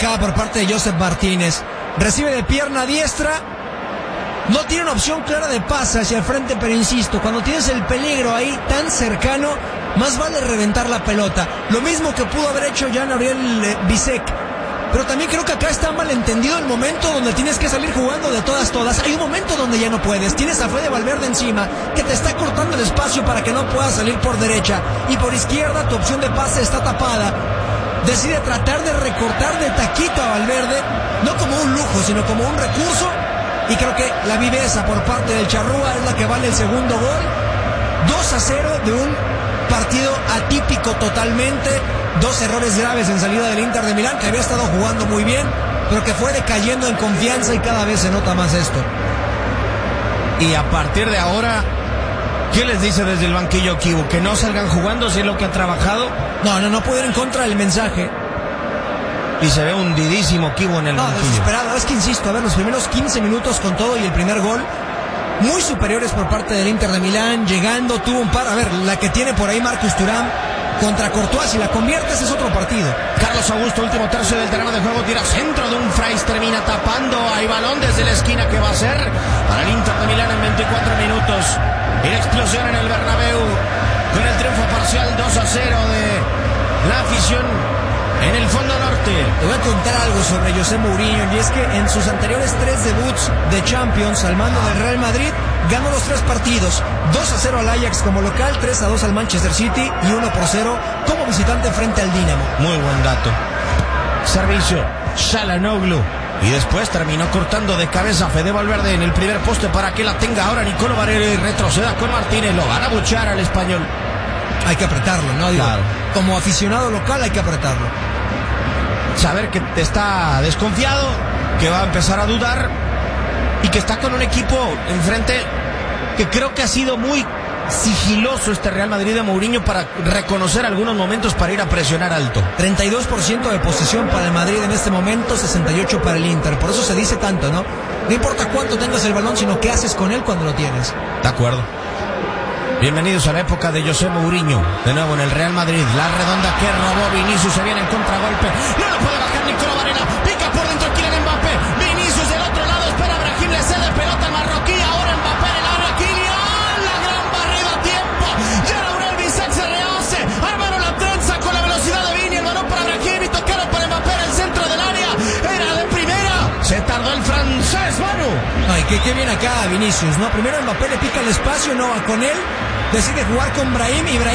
acá por parte de Joseph Martínez. Recibe de pierna diestra. No tiene una opción clara de pase hacia el frente, pero insisto, cuando tienes el peligro ahí tan cercano, más vale reventar la pelota. Lo mismo que pudo haber hecho Jean-Ariel Bisek. Pero también creo que acá está mal entendido el momento donde tienes que salir jugando de todas. Hay un momento donde ya no puedes. Tienes a Fede Valverde encima, que te está cortando el espacio para que no puedas salir por derecha. Y por izquierda tu opción de pase está tapada. Decide tratar de recortar de taquito a Valverde, no como un lujo, sino como un recurso. Y creo que la viveza por parte del Charrúa es la que vale el segundo gol. 2-0 de un partido atípico totalmente. 2 errores graves en salida del Inter de Milán, que había estado jugando muy bien, pero que fue decayendo en confianza y cada vez se nota más esto. Y a partir de ahora, ¿qué les dice desde el banquillo Kibu? ¿Que no salgan jugando si es lo que ha trabajado? No puedo ir en contra del mensaje. Y se ve hundidísimo Kibu en el banquillo. Desesperado. Es que insisto, a ver, los primeros 15 minutos con todo y el primer gol, muy superiores por parte del Inter de Milán, llegando, tuvo un par, a ver, la que tiene por ahí Marcus Thuram contra Courtois, si la conviertes es otro partido. Carlos Augusto, último tercio del terreno de juego, tira centro de un Frais, termina tapando, hay balón desde la esquina que va a ser para el Inter de Milán en 24 minutos. Y la explosión en el Bernabéu con el triunfo parcial 2-0 de la afición en el fondo norte. Te voy a contar algo sobre José Mourinho, y es que en sus anteriores 3 debuts de Champions al mando del Real Madrid, ganó los 3 partidos. 2-0 al Ajax como local, 3-2 al Manchester City y 1-0 como visitante frente al Dinamo. Muy buen dato. Servicio Çalhanoğlu. Y después terminó cortando de cabeza a Fede Valverde en el primer poste para que la tenga ahora Nicolo Varela y retroceda con Martínez. Lo van a buchar al español. Hay que apretarlo, ¿no? Digo, claro. Como aficionado local hay que apretarlo. Saber que está desconfiado, que va a empezar a dudar y que está con un equipo enfrente que creo que ha sido muy sigiloso este Real Madrid de Mourinho para reconocer algunos momentos para ir a presionar alto. 32% de posesión para el Madrid en este momento, 68% para el Inter. Por eso se dice tanto, ¿no? No importa cuánto tengas el balón, sino qué haces con él cuando lo tienes. De acuerdo. Bienvenidos a la época de José Mourinho. De nuevo en el Real Madrid. La redonda que robó Vinicius. Se viene en contragolpe. No lo puede bajar Nicolo Varela. Pica por dentro Kylian Mbappé. Vinicius del otro lado. Espera Brahim. Le cede pelota al marroquí. Ahora Mbappé en el área. Kylian. La gran barrida a tiempo. Jean-Ariel Bisek se rehace. Armaron la trenza con la velocidad de Vini. El balón para Brahim. Y tocaron para Mbappé en el centro del área. Era de primera. Se tardó el francés, Manu. Ay, qué bien acá Vinicius, ¿no? Primero Mbappé le pica el espacio, no va con él. Decide jugar con Brahim y Brahim